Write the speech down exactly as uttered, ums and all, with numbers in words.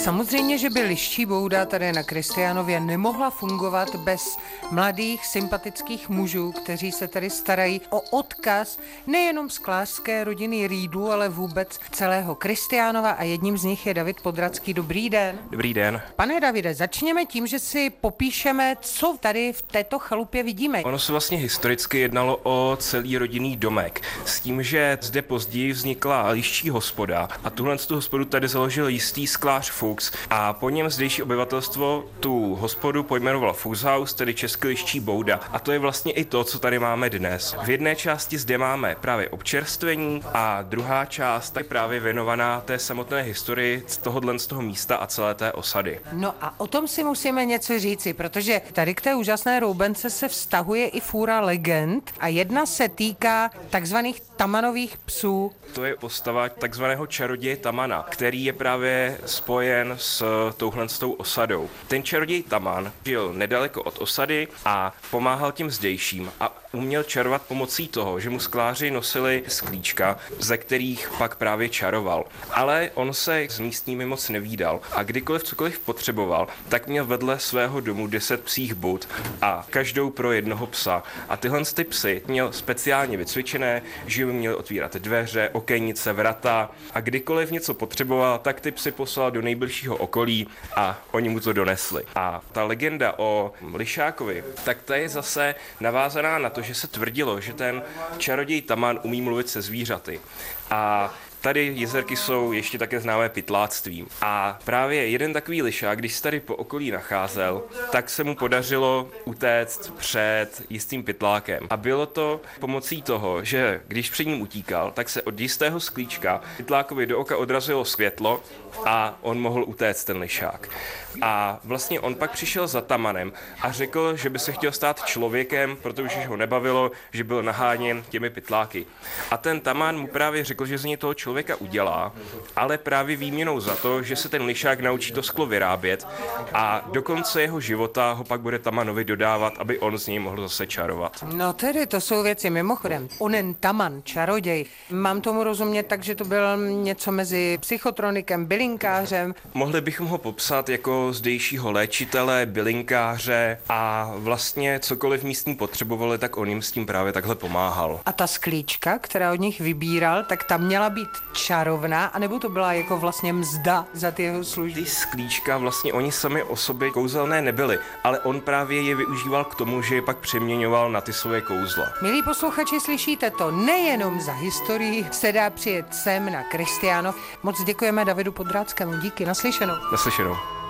Samozřejmě, že by liščí bouda tady na Kristiánově nemohla fungovat bez mladých, sympatických mužů, kteří se tady starají o odkaz nejenom sklářské rodiny Rýdů, ale vůbec celého Kristiánova a jedním z nich je David Podradský. Dobrý den. Dobrý den. Pane Davide, začněme tím, že si popíšeme, co tady v této chalupě vidíme. Ono se vlastně historicky jednalo o celý rodinný domek, s tím, že zde později vznikla liščí hospoda a tuhle tu hospodu tady založil jistý sklář Fuchs a po něm zdejší obyvatelstvo tu hospodu pojmenovalo Fuchshaus, tedy česky liščí bouda. A to je vlastně i to, co tady máme dnes. V jedné části zde máme právě občerstvení a druhá část je právě věnovaná té samotné historii z tohohle z toho místa a celé té osady. No a o tom si musíme něco říci, protože tady k té úžasné roubence se vztahuje i fůra legend a jedna se týká takzvaných Tamanových psů. To je postava takzvaného čaroděje Tamana, který je právě spojen s touhle s tou osadou. Ten čaroděj Taman žil nedaleko od osady a pomáhal těm zdejším a uměl čarovat pomocí toho, že mu skláři nosili sklíčka, ze kterých pak právě čaroval. Ale on se s místními moc nevídal a kdykoliv cokoliv potřeboval, tak měl vedle svého domu deset psích bud a každou pro jednoho psa. A tyhle ty psy měl speciálně vycvičené, že by měl otvírat dveře, okenice, vrata a kdykoliv něco potřeboval, tak ty psy poslal do nejbližšího okolí a oni mu to donesli. A ta legenda o Lišákovi, tak ta je zase navázaná na to, že se tvrdilo, že ten čaroděj Taman umí mluvit se zvířaty. A tady jezerky jsou ještě také známé pytláctvím. A právě jeden takový lišák, když se tady po okolí nacházel, tak se mu podařilo utéct před jistým pytlákem. A bylo to pomocí toho, že když před ním utíkal, tak se od jistého sklíčka pytlákovi do oka odrazilo světlo a on mohl utéct ten lišák. A vlastně on pak přišel za Tamanem a řekl, že by se chtěl stát člověkem, protože ho nebavilo, že byl naháněn těmi pytláky. A ten Taman mu právě řekl, že z něj toho člověka udělá, ale právě výměnou za to, že se ten lišák naučí to sklo vyrábět a do konce jeho života ho pak bude Tamanovi dodávat, aby on z něj mohl zase čarovat. No tedy, to jsou věci mimochodem. Onen Taman, čaroděj, mám tomu rozumět tak, že to byl něco mezi psychotronikem, bylinkářem. Mohli bychom ho popsat jako zdejšího léčitele, bylinkáře a vlastně cokoliv místní potřebovali, tak on jim s tím právě takhle pomáhal. A ta sklíčka, která od nich vybíral, tak ta měla být čarovná, anebo to byla jako vlastně mzda za ty jeho služby? Ty sklíčka vlastně oni sami o sobě kouzelné nebyly, ale on právě je využíval k tomu, že je pak přeměňoval na ty svoje kouzla. Milí posluchači, slyšíte to, nejenom za historii se dá přijet sem na Kristiánov. Moc děkujeme Davidu Podráckému, díky, naslyšenou. Naslyšenou.